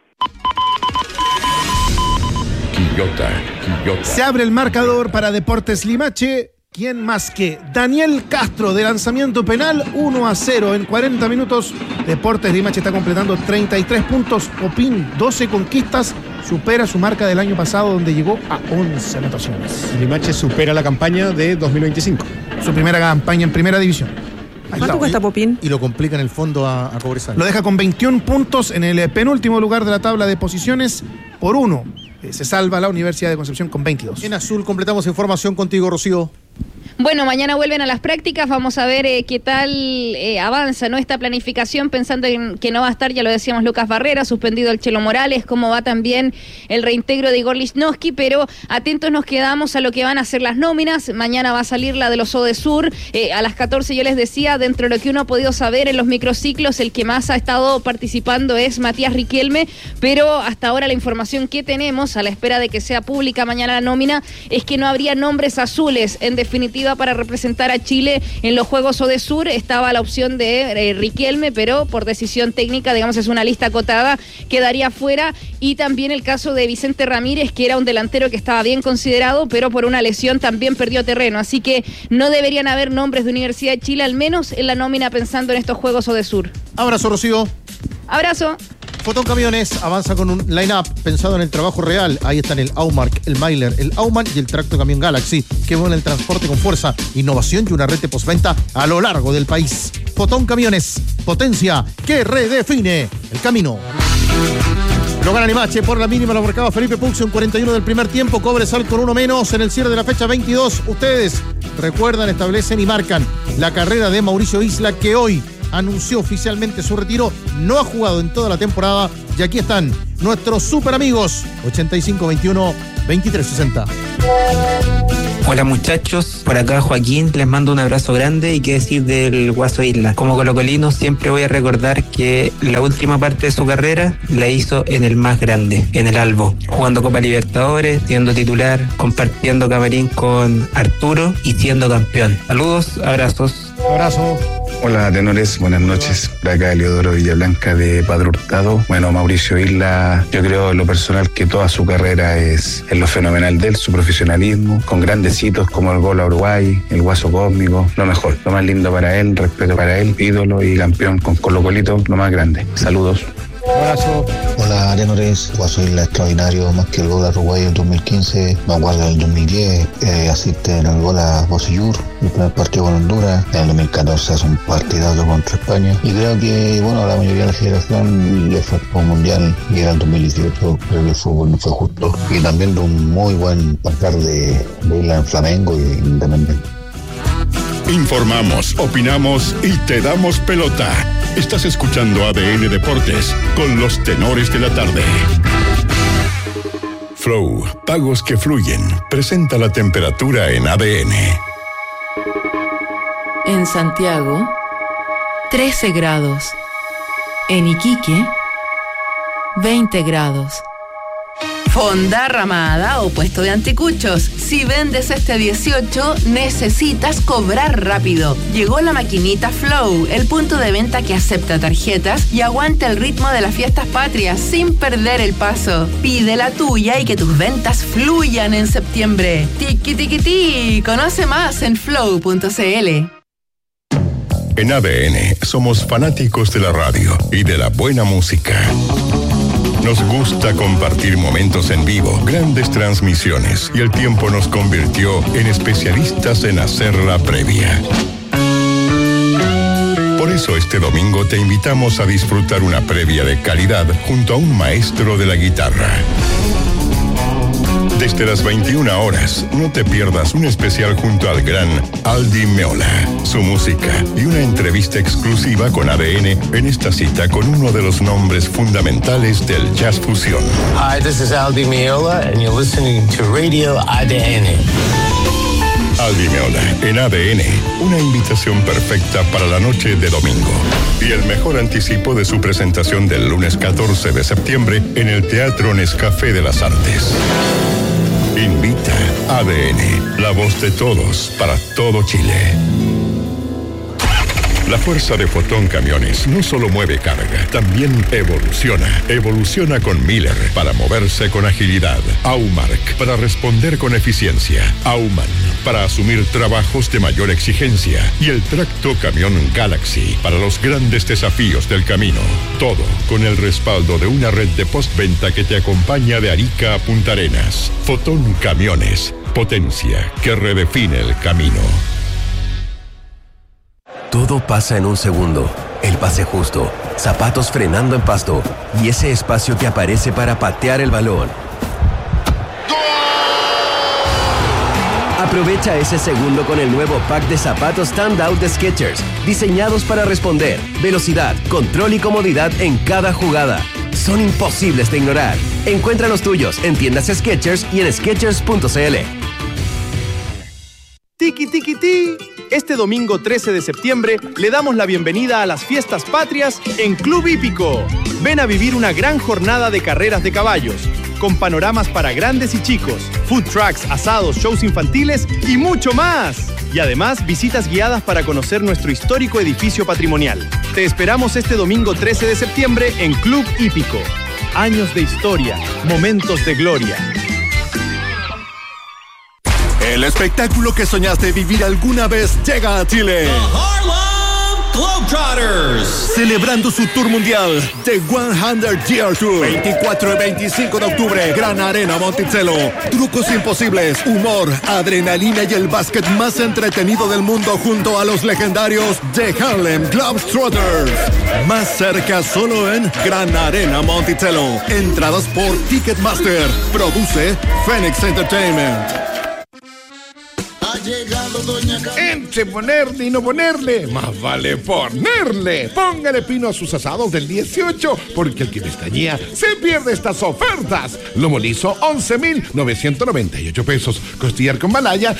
Se abre el marcador para Deportes Limache. ¿Quién más que Daniel Castro de lanzamiento penal? 1-0 en 40 minutos. Deportes Limache está completando 33 puntos. Opin, 12 conquistas. Supera su marca del año pasado donde llegó a 11 anotaciones. Limache supera la campaña de 2025. Su primera campaña en primera división. ¿Cuánto cuesta Popín? Y lo complica en el fondo a Cobresal. Lo deja con 21 puntos en el penúltimo lugar de la tabla de posiciones por 1. Se salva la Universidad de Concepción con 22. En azul completamos información contigo, Rocío. Bueno, mañana vuelven a las prácticas, vamos a ver qué tal avanza, ¿no? Esta planificación, pensando en que no va a estar, ya lo decíamos, Lucas Barrera, suspendido el Chelo Morales, cómo va también el reintegro de Igor Lichnowsky, pero atentos nos quedamos a lo que van a ser las nóminas. Mañana va a salir la de los Odesur, a las 14 yo les decía, dentro de lo que uno ha podido saber en los microciclos, el que más ha estado participando es Matías Riquelme, pero hasta ahora la información que tenemos, a la espera de que sea pública mañana la nómina, es que no habría nombres azules, en definitiva, para representar a Chile en los Juegos Odesur. Estaba la opción de Riquelme, pero por decisión técnica, digamos, es una lista acotada, quedaría fuera. Y también el caso de Vicente Ramírez, que era un delantero que estaba bien considerado, pero por una lesión también perdió terreno. Así que no deberían haber nombres de Universidad de Chile, al menos en la nómina, pensando en estos Juegos Odesur. Abrazo, Rocío. Abrazo. Fotón Camiones avanza con un line-up pensado en el trabajo real. Ahí están el Aumark, el Myler, el Auman y el Tracto Camión Galaxy, que mueven el transporte con fuerza, innovación y una red de postventa a lo largo del país. Fotón Camiones, potencia que redefine el camino. Lo gana Limache por la mínima, lo marcaba Felipe Puxo en 41 del primer tiempo. Cobresal con uno menos en el cierre de la fecha 22. Ustedes recuerdan, establecen y marcan la carrera de Mauricio Isla, que hoy anunció oficialmente su retiro. No ha jugado en toda la temporada y aquí están nuestros super amigos. 85-21-23-60. Hola muchachos, por acá Joaquín, les mando un abrazo grande y qué decir del Guaso Isla. Como colocolino siempre voy a recordar que la última parte de su carrera la hizo en el más grande, en el Albo, jugando Copa Libertadores, siendo titular, compartiendo camarín con Arturo y siendo campeón. Saludos, abrazos. Abrazo. Hola tenores, buenas noches. Por acá Eliodoro Villablanca de Padre Hurtado. Bueno, Mauricio Isla, yo creo en lo personal que toda su carrera es lo fenomenal de él, su profesionalismo, con grandes hitos como el gol a Uruguay, el Guaso Cósmico, lo mejor, lo más lindo para él, respeto para él, ídolo y campeón con Colo Colito, lo más grande. Saludos. Abrazo. Hola tenores, Guaso Isla extraordinario, más que el gol a Uruguay en 2015, me acuerdo del 2010, asiste en el gol a Bocellur, el primer partido con Honduras, en el 2014 hace un partidazo contra España, y creo que, bueno, la mayoría de la generación le fue al mundial y era el 2018, creo que el fútbol no fue justo, y también de un muy buen pasar de Isla en Flamengo y Independiente. Informamos, opinamos y te damos pelota. Estás escuchando ADN Deportes con los tenores de la tarde. Flow, pagos que fluyen. Presenta la temperatura en ADN. En Santiago, 13 grados. En Iquique, 20 grados. Fonda Ramada o puesto de anticuchos. Si vendes este 18, necesitas cobrar rápido. Llegó la maquinita Flow, el punto de venta que acepta tarjetas y aguanta el ritmo de las fiestas patrias sin perder el paso. Pide la tuya y que tus ventas fluyan en septiembre. Tiki tiki ti. Conoce más en flow.cl. En ADN somos fanáticos de la radio y de la buena música. Nos gusta compartir momentos en vivo, grandes transmisiones, y el tiempo nos convirtió en especialistas en hacer la previa. Por eso este domingo te invitamos a disfrutar una previa de calidad junto a un maestro de la guitarra. Desde las 21 horas, no te pierdas un especial junto al gran Aldi Meola, su música y una entrevista exclusiva con ADN en esta cita con uno de los nombres fundamentales del jazz fusión. Hi, this is Aldi Meola and you're listening to Radio ADN. Aldi Meola en ADN, una invitación perfecta para la noche de domingo. Y el mejor anticipo de su presentación del lunes 14 de septiembre en el Teatro Nescafé de las Artes. Invita ADN, la voz de todos para todo Chile. La fuerza de Fotón Camiones no solo mueve carga, también evoluciona. Evoluciona con Miller para moverse con agilidad. Aumark para responder con eficiencia. Auman para asumir trabajos de mayor exigencia. Y el tracto camión Galaxy para los grandes desafíos del camino. Todo con el respaldo de una red de postventa que te acompaña de Arica a Punta Arenas. Fotón Camiones, potencia que redefine el camino. Todo pasa en un segundo. El pase justo, zapatos frenando en pasto y ese espacio que aparece para patear el balón. Aprovecha ese segundo con el nuevo pack de zapatos Standout de Skechers, diseñados para responder, velocidad, control y comodidad en cada jugada. Son imposibles de ignorar. Encuentra los tuyos en tiendas Skechers y en skechers.cl. Tiki Tiki Ti. Este domingo 13 de septiembre le damos la bienvenida a las fiestas patrias en Club Hípico. Ven a vivir una gran jornada de carreras de caballos, con panoramas para grandes y chicos, food trucks, asados, shows infantiles y mucho más. Y además visitas guiadas para conocer nuestro histórico edificio patrimonial. Te esperamos este domingo 13 de septiembre en Club Hípico. Años de historia, momentos de gloria. El espectáculo que soñaste vivir alguna vez llega a Chile. The Harlem Globetrotters. Celebrando su tour mundial, The 100 Year Tour. 24 y 25 de octubre, Gran Arena Monticello. Trucos imposibles, humor, adrenalina y el básquet más entretenido del mundo junto a los legendarios The Harlem Globetrotters. Más cerca solo en Gran Arena Monticello. Entradas por Ticketmaster. Produce Phoenix Entertainment. Entre ponerle y no ponerle, más vale ponerle. Póngale pino a sus asados del 18, porque el que pestañea se pierde estas ofertas. Lomo liso, 11,998 pesos. Costillar con malaya,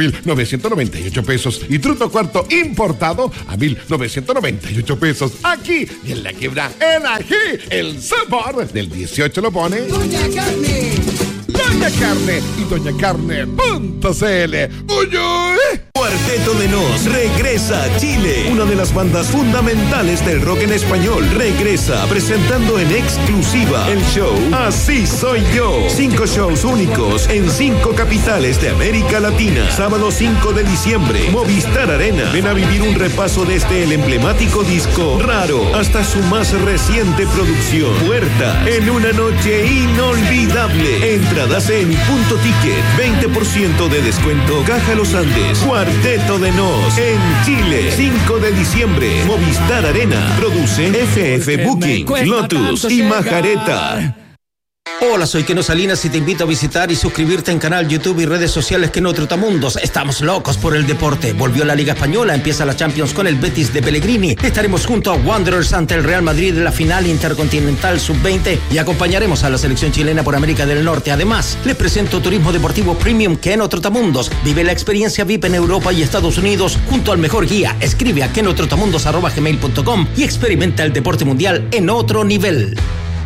5,998 pesos. Y truto cuarto importado a 1,998 pesos. Aquí y en la Quebra, en ají, el sabor del 18 lo pone Doña Carne. Doña Carne y doñacarne.cl. Cuarteto de Nos regresa a Chile. Una de las bandas fundamentales del rock en español regresa presentando en exclusiva el show Así Soy Yo. 5 shows únicos en 5 capitales de América Latina. Sábado 5 de diciembre, Movistar Arena. Ven a vivir un repaso desde el emblemático disco Raro hasta su más reciente producción Puerta, en una noche inolvidable. Entradas en Punto Ticket, 20% de descuento. Caja Los Andes. Cuarteto de Nos en Chile, 5 de diciembre, Movistar Arena. Produce FF Booking, Lotus y Majareta. Hola, soy Keno Salinas y te invito a visitar y suscribirte en canal YouTube y redes sociales Keno Trotamundos. Estamos locos por el deporte. Volvió la Liga Española, empieza la Champions con el Betis de Pellegrini. Estaremos junto a Wanderers ante el Real Madrid en la final intercontinental sub-20 y acompañaremos a la selección chilena por América del Norte. Además, les presento Turismo Deportivo Premium Keno Trotamundos. Vive la experiencia VIP en Europa y Estados Unidos junto al mejor guía. Escribe a kenotrotamundos@gmail.com y experimenta el deporte mundial en otro nivel.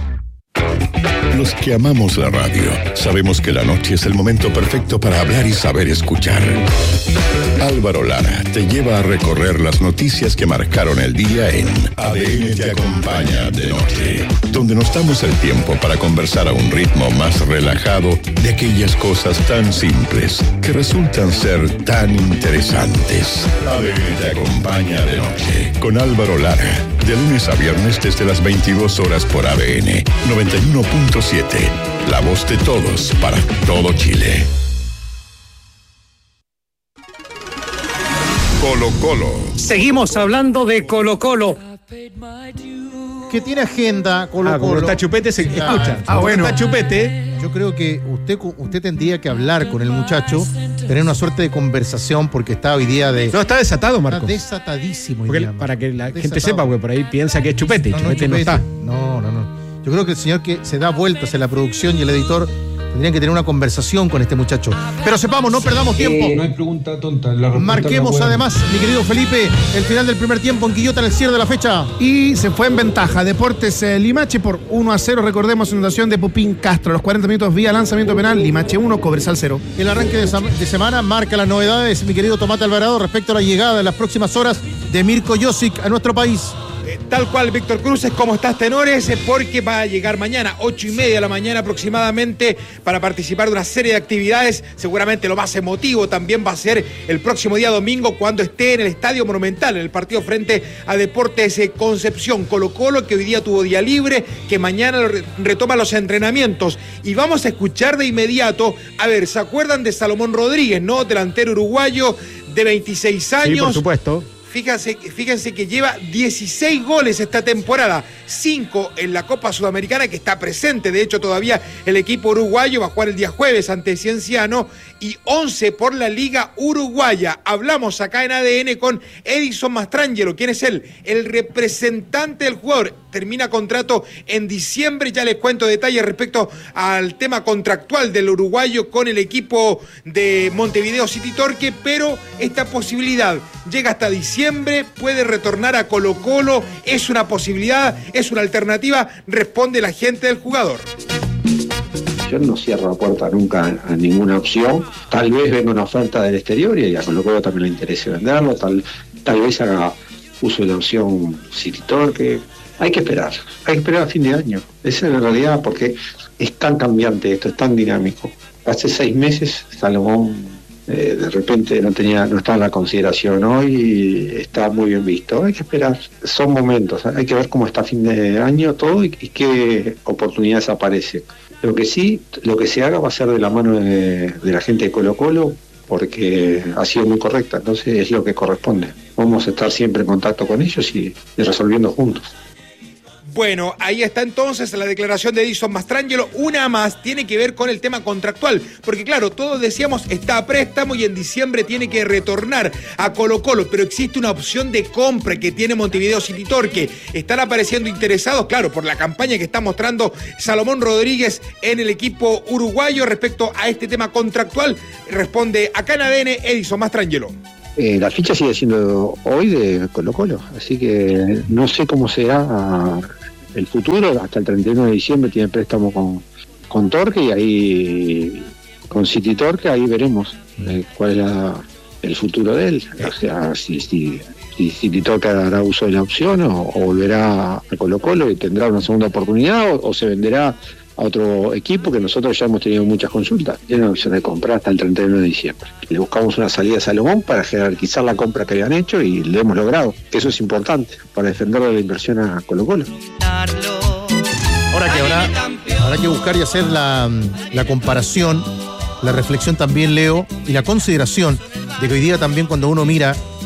Los que amamos la radio sabemos que la noche es el momento perfecto para hablar y saber escuchar. Álvaro Lara te lleva a recorrer las noticias que marcaron el día en ADN te acompaña de noche, donde nos damos el tiempo para conversar a un ritmo más relajado de aquellas cosas tan simples que resultan ser tan interesantes. ADN te acompaña de noche con Álvaro Lara, de lunes a viernes desde las 22 horas por ADN 91.7. La voz de todos para todo Chile. Colo Colo. Seguimos hablando de Colo Colo. Que tiene agenda Colo Colo. Como está Chupete se escucha. Bueno. Está Chupete. Yo creo que usted tendría que hablar con el muchacho, tener una suerte de conversación, porque está hoy día de... No, está desatado, Marcos. Está desatadísimo. Para que la gente sepa, porque por ahí piensa que es Chupete. Chupete no está. No. Yo creo que el señor que se da vueltas en la producción y el editor tendrían que tener una conversación con este muchacho. Pero sepamos, no perdamos tiempo. No hay pregunta tonta. Marquemos además, mi querido Felipe, el final del primer tiempo en Quillota, en el cierre de la fecha. Y se fue en ventaja Deportes Limache por 1-0. Recordemos, anotación de Pupín Castro. A los 40 minutos vía lanzamiento penal, Limache 1, Cobresal 0. El arranque de semana marca las novedades, mi querido Tomate Alvarado, respecto a la llegada en las próximas horas de Mirko Josic a nuestro país. Tal cual, Víctor Cruces, ¿cómo estás, tenores? Porque va a llegar mañana, 8:30 de la mañana aproximadamente, para participar de una serie de actividades. Seguramente lo más emotivo también va a ser el próximo día domingo, cuando esté en el Estadio Monumental, en el partido frente a Deportes Concepción. Colo Colo, que hoy día tuvo día libre, que mañana retoma los entrenamientos. Y vamos a escuchar de inmediato, a ver, ¿se acuerdan de Salomón Rodríguez, no? Delantero uruguayo de 26 años. Sí, por supuesto. Fíjense que lleva 16 goles esta temporada, 5 en la Copa Sudamericana, que está presente. De hecho, todavía el equipo uruguayo va a jugar el día jueves ante Cienciano, y 11 por la Liga Uruguaya. Hablamos acá en ADN con Edison Mastrangelo. ¿Quién es él? El representante del jugador. Termina contrato en diciembre. Ya les cuento detalles respecto al tema contractual del uruguayo con el equipo de Montevideo City Torque, pero esta posibilidad llega hasta diciembre, puede retornar a Colo Colo, es una posibilidad, es una alternativa, responde la gente del jugador. Yo no cierro la puerta nunca a ninguna opción. Tal vez venga una oferta del exterior y a Colo Colo también le interese venderlo, tal vez haga uso de la opción City Torque. Hay que esperar a fin de año. Esa es la realidad, porque es tan cambiante esto, es tan dinámico. Hace 6 meses Salomón de repente no estaba en la consideración, hoy está muy bien visto. Hay que esperar, son momentos, hay que ver cómo está a fin de año todo y qué oportunidades aparecen. Lo que se haga va a ser de la mano de la gente de Colo Colo, porque ha sido muy correcta, entonces es lo que corresponde. Vamos a estar siempre en contacto con ellos y resolviendo juntos. Bueno, ahí está entonces la declaración de Edison Mastrangelo. Una más tiene que ver con el tema contractual, porque claro, todos decíamos está a préstamo y en diciembre tiene que retornar a Colo Colo, pero existe una opción de compra que tiene Montevideo City Torque. Están apareciendo interesados, claro, por la campaña que está mostrando Salomón Rodríguez en el equipo uruguayo respecto a este tema contractual. Responde acá en ADN Edison Mastrangelo. La ficha sigue siendo hoy de Colo Colo, así que no sé cómo será el futuro. Hasta el 31 de diciembre tiene préstamo con Torque, y ahí con City Torque, ahí veremos cuál es el futuro de él. O sea, si City Torque hará uso de la opción o volverá a Colo Colo y tendrá una segunda oportunidad, o se venderá a otro equipo, que nosotros ya hemos tenido muchas consultas. Tiene una opción de comprar hasta el 31 de diciembre. Le buscamos una salida a Salomón para jerarquizar la compra que habían hecho y lo hemos logrado. Eso es importante para defender la inversión a Colo Colo. Ahora que habrá que buscar y hacer la comparación, la reflexión también, Leo, y la consideración de que hoy día también, cuando uno mira